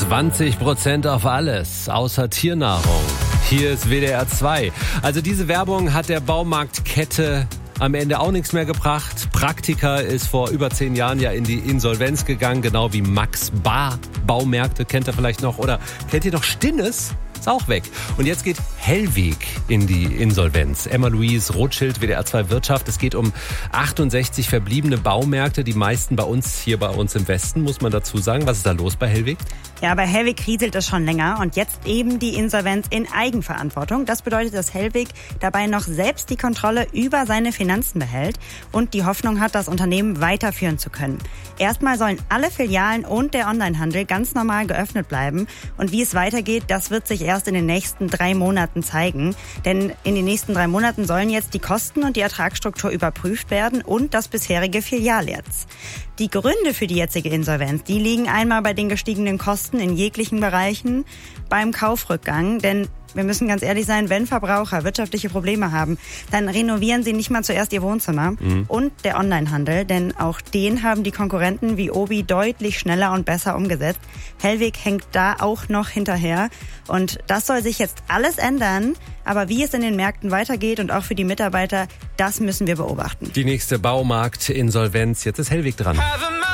20% auf alles, außer Tiernahrung. Hier ist WDR 2. Also diese Werbung hat der Baumarktkette am Ende auch nichts mehr gebracht. Praktika ist vor über 10 Jahren ja in die Insolvenz gegangen, genau wie Max Bar Baumärkte, kennt ihr vielleicht noch. Oder kennt ihr noch Stinnes? Ist auch weg. Und jetzt geht Hellweg in die Insolvenz. Emma-Louise Rothschild, WDR 2 Wirtschaft. Es geht um 68 verbliebene Baumärkte, die meisten bei uns im Westen, muss man dazu sagen. Was ist da los bei Hellweg? Ja, bei Hellweg rieselt es schon länger und jetzt eben die Insolvenz in Eigenverantwortung. Das bedeutet, dass Hellweg dabei noch selbst die Kontrolle über seine Finanzen behält und die Hoffnung hat, das Unternehmen weiterführen zu können. Erstmal sollen alle Filialen und der Onlinehandel ganz normal geöffnet bleiben. Und wie es weitergeht, das wird sich erst in den nächsten 3 Monaten zeigen. Denn in den nächsten 3 Monaten sollen jetzt die Kosten und die Ertragsstruktur überprüft werden und das bisherige Filialnetz. Die Gründe für die jetzige Insolvenz, die liegen einmal bei den gestiegenen Kosten in jeglichen Bereichen, beim Kaufrückgang, denn wir müssen ganz ehrlich sein, wenn Verbraucher wirtschaftliche Probleme haben, dann renovieren sie nicht mal zuerst ihr Wohnzimmer. Und der Onlinehandel, denn auch den haben die Konkurrenten wie Obi deutlich schneller und besser umgesetzt. Hellweg hängt da auch noch hinterher und das soll sich jetzt alles ändern. Aber wie es in den Märkten weitergeht und auch für die Mitarbeiter, das müssen wir beobachten. Die nächste Baumarktinsolvenz, jetzt ist Hellweg dran.